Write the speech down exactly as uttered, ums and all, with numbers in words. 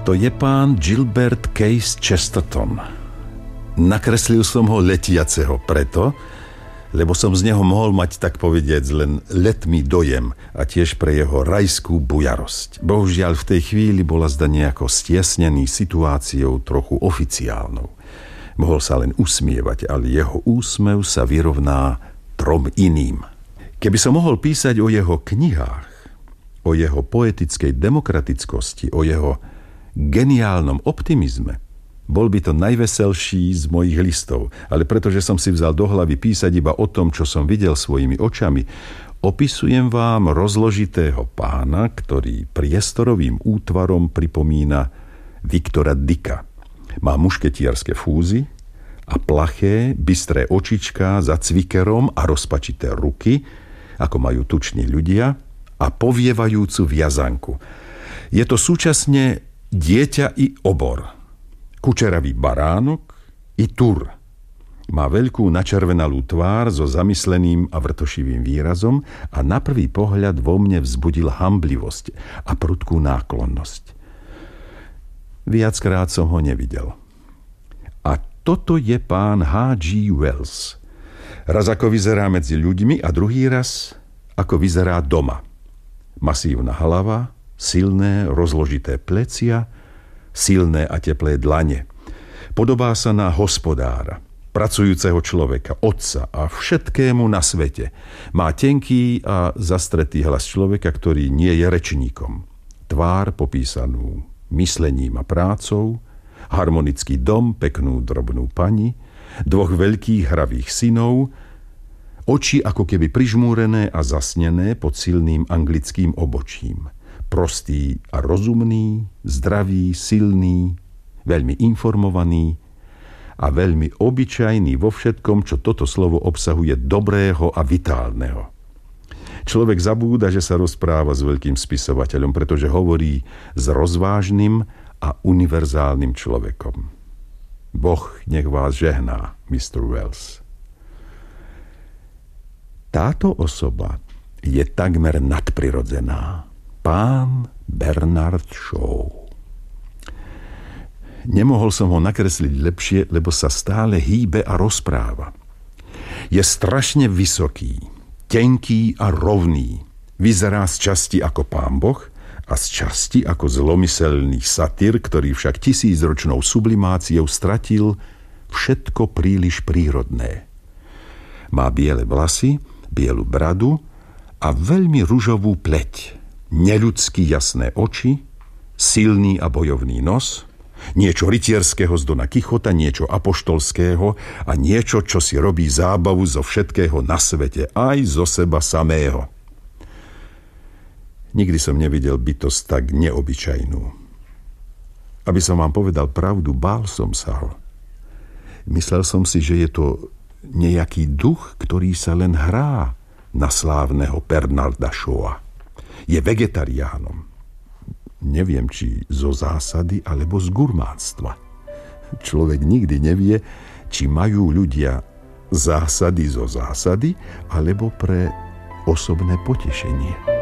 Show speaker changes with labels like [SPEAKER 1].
[SPEAKER 1] To je pán Gilbert Case Chesterton. Nakreslil som ho letiaceho preto, lebo som z neho mohol mať, tak povediac, len letmý dojem a tiež pre jeho rajskú bujarosť. Bohužiaľ v tej chvíli bola zda nejako stiesnený situáciou trochu oficiálnou. Mohol sa len usmievať, ale jeho úsmev sa vyrovná trom iným. Keby som mohol písať o jeho knihách, o jeho poetickej demokratickosti, o jeho geniálnom optimizme, bol by to najveselší z mojich listov, ale pretože som si vzal do hlavy písať iba o tom, čo som videl svojimi očami, opisujem vám rozložitého pána, ktorý priestorovým útvarom pripomína Viktora Dicka. Má mušketierské fúzy a plaché, bystré očičká za cvikerom a rozpačité ruky, ako majú tuční ľudia, a povievajúcu viazanku. Je to súčasne dieťa i obor, kučeravý baránok i tur. Má veľkú načervenalú tvár so zamysleným a vrtošivým výrazom a na prvý pohľad vo mne vzbudil hanblivosť a prudkú náklonnosť. Viackrát som ho nevidel. A toto je pán há gé Wells. Raz ako vyzerá medzi ľuďmi a druhý raz ako vyzerá doma. Masívna hlava, silné, rozložité plecia, silné a teplé dlane. Podobá sa na hospodára, pracujúceho človeka, otca a všetkému na svete. Má tenký a zastretý hlas človeka, ktorý nie je rečníkom. Tvár popísanú myslením a prácou, harmonický dom, peknú drobnú pani, dvoch veľkých hravých synov, oči ako keby prižmúrené a zasnené pod silným anglickým obočím. Prostý a rozumný, zdravý, silný, veľmi informovaný a veľmi obyčajný vo všetkom, čo toto slovo obsahuje dobrého a vitálneho. Človek zabúda, že sa rozpráva s veľkým spisovateľom, pretože hovorí s rozvážnym a univerzálnym človekom. Boh nech vás žehná, mister Wells. Táto osoba je takmer nadprirodzená. Pán Bernard Shaw. Nemohol som ho nakresliť lepšie, lebo sa stále hýbe a rozpráva. Je strašne vysoký, tenký a rovný. Vyzerá z časti ako pán Boh a z časti ako zlomyselný satyr, ktorý však tisícročnou sublimáciou stratil všetko príliš prírodné. Má biele vlasy, bielu bradu a veľmi ružovú pleť. Neľudsky jasné oči, silný a bojovný nos, niečo rytierského z Dona Kichota, niečo apoštolského a niečo, čo si robí zábavu zo všetkého na svete, aj zo seba samého. Nikdy som nevidel bytosť tak neobyčajnú. Aby som vám povedal pravdu, bál som sa ho. Myslel som si, že je to nejaký duch, ktorý sa len hrá na slávneho Bernarda Shawa. Je vegetariánom. Neviem, či zo zásady, alebo z gurmánstva. Človek nikdy nevie, či majú ľudia zásady zo zásady, alebo pre osobné potešenie.